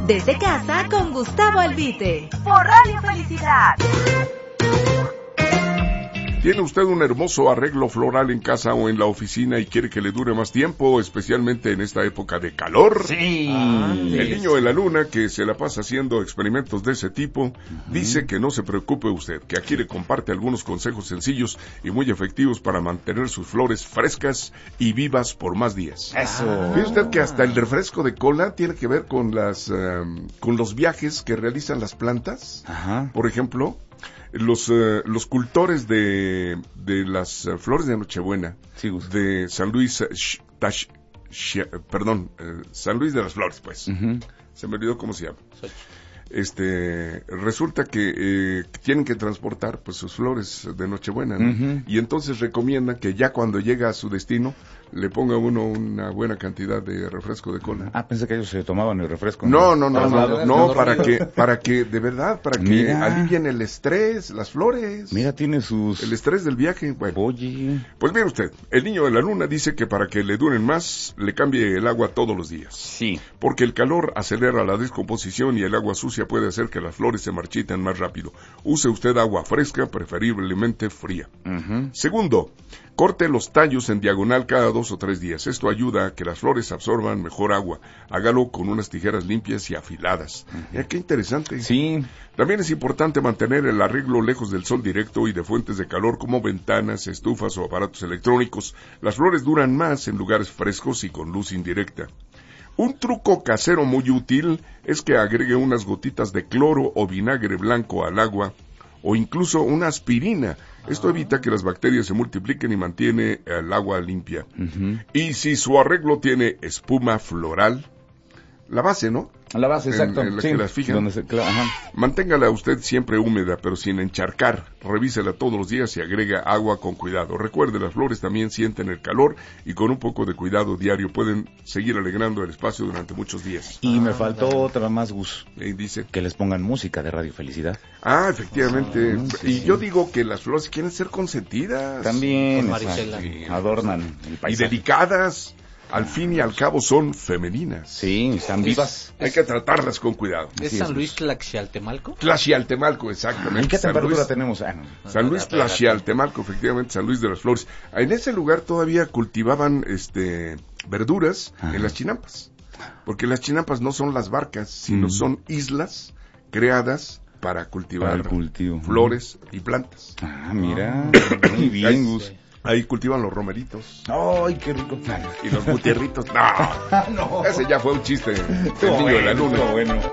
Desde casa con Gustavo Albite. Por Radio Felicidad. ¿Tiene usted un hermoso arreglo floral en casa o en la oficina y quiere que le dure más tiempo, especialmente en esta época de calor? Sí. El niño de la luna, que se la pasa haciendo experimentos de ese tipo, dice que no se preocupe usted, que aquí le comparte algunos consejos sencillos y muy efectivos para mantener sus flores frescas y vivas por más días. Eso. ¿Ve usted que hasta el refresco de cola tiene que ver con con los viajes que realizan las plantas? Ajá. Por ejemplo, los cultores de las flores de Nochebuena, Sí, de San Luis, San Luis de las Flores, pues. Se me olvidó cómo se llama. Resulta que tienen que transportar pues sus flores de Nochebuena, ¿no? Y entonces recomiendan que ya cuando llega a su destino le ponga uno una buena cantidad de refresco de cola. Ah, pensé que ellos se tomaban el refresco. No, para que de verdad, para que alivien el estrés, las flores. Mira, tiene sus... El estrés del viaje, bueno. Oye. Pues mire usted, el niño de la luna dice que para que le duren más, le cambie el agua todos los días. Sí. Porque el calor acelera la descomposición y el agua sucia puede hacer que las flores se marchiten más rápido. Use usted agua fresca, preferiblemente fría. Segundo, corte los tallos en diagonal cada 2 o 3 días. Esto ayuda a que las flores absorban mejor agua. Hágalo con unas tijeras limpias y afiladas. Mira, qué interesante. Sí. También es importante mantener el arreglo lejos del sol directo y de fuentes de calor como ventanas, estufas o aparatos electrónicos. Las flores duran más en lugares frescos y con luz indirecta. Un truco casero muy útil es que agregue unas gotitas de cloro o vinagre blanco al agua o incluso una aspirina. Esto evita que las bacterias se multipliquen y mantiene el agua limpia. Y si su arreglo tiene espuma floral, la base, ¿no? La base, exacto. En la sí, que las fijan. Manténgala usted siempre húmeda, pero sin encharcar. Revísela todos los días y agrega agua con cuidado. Recuerde, las flores también sienten el calor y con un poco de cuidado diario pueden seguir alegrando el espacio durante muchos días. Y me faltó otra más, Gus. Dice que les pongan música de Radio Felicidad. Ah, efectivamente. Sí. Y yo digo que las flores quieren ser consentidas. También, sí. adornan el paisaje. Y delicadas. Al fin y al cabo son femeninas. Sí, están vivas. Hay que tratarlas con cuidado. ¿Es San Luis Tlaxialtemalco? Tlaxialtemalco, exactamente. ¿Y qué temperatura tenemos? San Luis Tlaxialtemalco, efectivamente, San Luis de las Flores. En ese lugar todavía cultivaban verduras en las chinampas. Porque las chinampas no son las barcas, sino son islas creadas para cultivar flores y plantas. Ah, mira. Muy bien, Gus. Ahí cultivan los romeritos. ¡Ay, qué rico! Y los gutierritos. No, ese ya fue un chiste. El niño de la luna. Bueno.